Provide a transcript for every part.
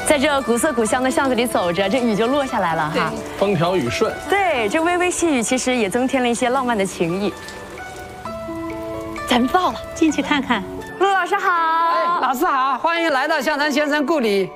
在这古色古香的巷子里走着，这雨就落下来了哈， 风调雨顺。 对，这微微细雨其实也增添了一些浪漫的情谊。咱们到了， 进去看看。 陆老师好， 哎，老师好，欢迎来到象山先生故里。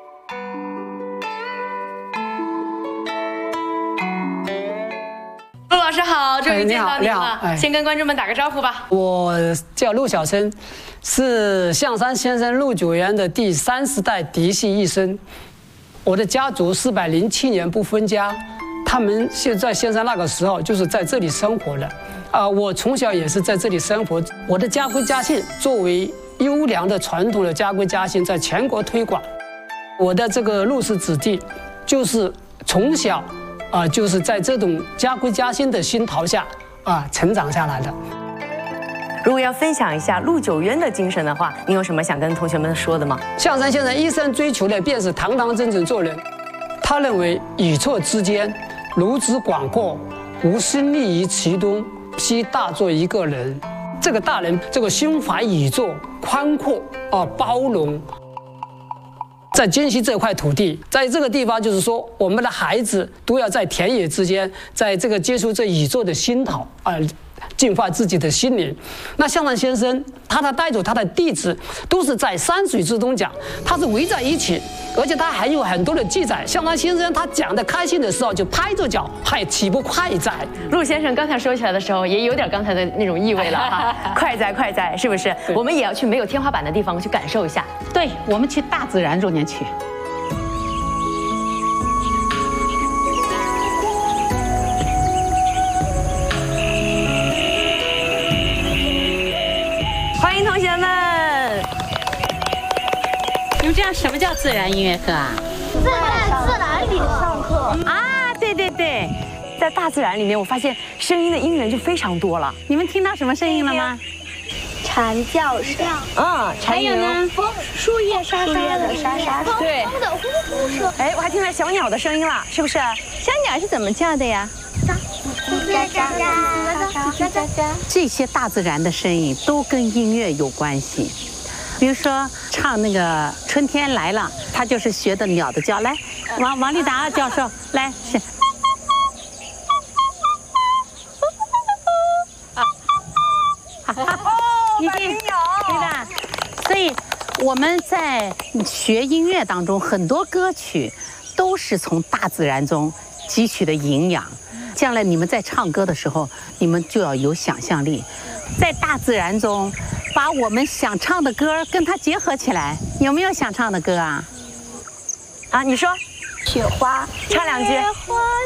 陆老师好，终于见到您了， 哎， 先跟观众们打个招呼吧。 我叫陆小生，是象山先生陆九渊的第30代嫡系一生。我的家族407年不分家，他们现在先生那个时候就是在这里生活的。我从小也是在这里生活。我的家规家姓作为优良的传统的家规家姓，在全国推广。我的这个陆氏子弟，就是从小就是在这种家规家姓的熏陶下成长下来的。 如果要分享一下陆九渊的精神的话，你有什么想跟同学们说的吗？ 象山先生一生追求的便是堂堂正正做人。他认为宇宙之间如此广阔，无心立于其中，须大作一个人。这个大人，这个胸怀宇宙宽阔包容。在京西这块土地，在这个地方，就是说，我们的孩子都要在田野之间，在这个接触这宇宙的熏陶净化自己的心灵。那象山先生，他带着他的弟子，都是在山水之中讲，他是围在一起，而且他还有很多的记载。象山先生他讲的开心的时候，就拍着脚，还起步快哉。 陆先生刚才说起来的时候，也有点刚才的那种意味了哈，快哉快哉，是不是？我们也要去没有天花板的地方去感受一下。 对，我们去大自然中间去。 欢迎同学们！ 你们知道什么叫自然音乐课啊？ 在自然里上课啊，对对对，在大自然里面，我发现声音的音源就非常多了。 你们听到什么声音了吗？ 蝉叫声， 还有呢， 风，树叶沙沙的沙沙声， 对， 风的呼呼声。 哎，我还听到小鸟的声音了，是不是？ 小鸟是怎么叫的呀？ 喳喳喳喳喳喳。 这些大自然的声音都跟音乐有关系。比如说唱那个春天来了，他就是学的鸟的叫。来，王立达教授来是。你听，对吧？所以我们在学音乐当中，很多歌曲都是从大自然中汲取的营养。将来你们在唱歌的时候，你们就要有想象力，在大自然中把我们想唱的歌跟它结合起来。有没有想唱的歌啊？ 你说， 雪花， 唱两句。